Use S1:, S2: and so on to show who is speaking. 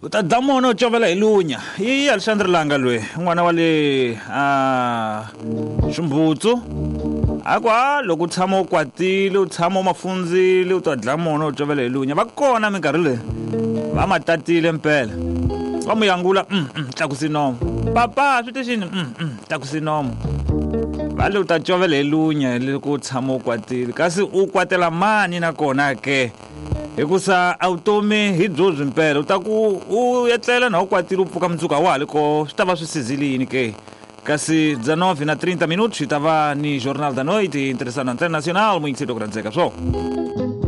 S1: u ta damona u covela hi lunya hi Alexandre Langa loyi n'wana wa le Ximbutsu akwa loko u tshama u kwatile u tshama u mafundzile u ta dlamona u covela hi lunya va kona minkarhi leyi va matatile mpela va muyangula tlakusi nomo papa swi te xini tlakusi nomo va le u ta covela hi lunya loko u tshama u kwatile kasi u kwatela mani nakona ke hikusa a vutomi hi byobyi mpela u ta ku u etlela na u kwatile u pfuka mundzuka wa le ko swi ta va swi sizile yini ke kasi 19:30 minutos estava no Jornal da Noite, interessante internacional, muito cedo, grande so.